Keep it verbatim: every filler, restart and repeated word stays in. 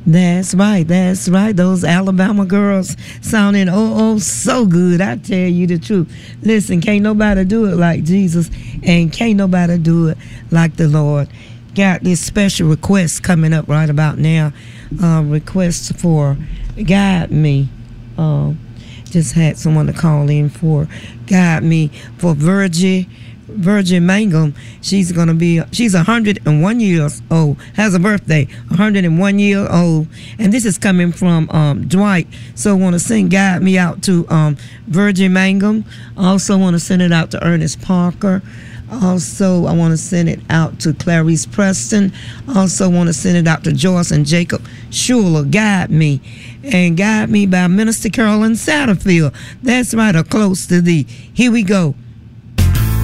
That's right. That's right. Those Alabama girls sounding oh oh so good. I tell you the truth. Listen, can't nobody do it like Jesus, and can't nobody do it like the Lord. Got this special request coming up right about now. Uh, requests for Guide Me. Uh, just had someone to call in for Guide Me for Virgie. Virgin Mangum. She's gonna be she's one hundred one years old, has a birthday, one hundred one year old, and this is coming from um Dwight. So want to sing Guide Me out to um Virgin Mangum. Also want to send it out to Ernest Parker. Also I want to send it out to Clarice Preston. Also want to send it out to Joyce and Jacob Schuler. Guide Me, and Guide Me by Minister Carolyn Satterfield. That's right, or Close to Thee. Here we go.